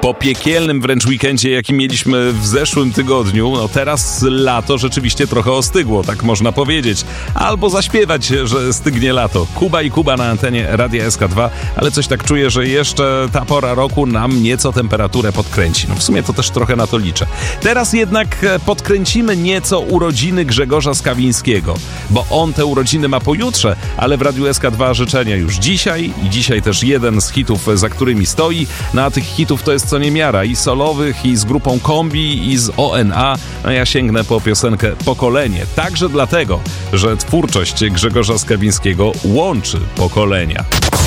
Po piekielnym wręcz weekendzie, jaki mieliśmy w zeszłym tygodniu, no teraz lato rzeczywiście trochę ostygło, tak można powiedzieć. Albo zaśpiewać, że stygnie lato. Kuba i Kuba na antenie Radia SK2, ale coś tak czuję, że jeszcze ta pora roku nam nieco temperaturę podkręci. No w sumie to też trochę na to liczę. Teraz jednak podkręcimy nieco urodziny Grzegorza Skawińskiego, bo on te urodziny ma pojutrze, ale w Radiu SK2 życzenia już dzisiaj i dzisiaj też jeden z hitów, za którymi stoi. No a tych hitów to jest co niemiara, i solowych, i z grupą Kombi, i z ONA. No ja sięgnę po piosenkę Pokolenie. Także dlatego, że twórczość Grzegorza Skawińskiego łączy pokolenia.